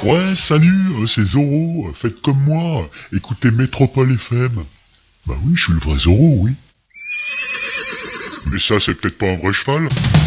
Ouais, salut, c'est Zoro, faites comme moi, écoutez Métropole FM. Bah oui, je suis le vrai Zoro, oui. Mais ça, c'est peut-être pas un vrai cheval.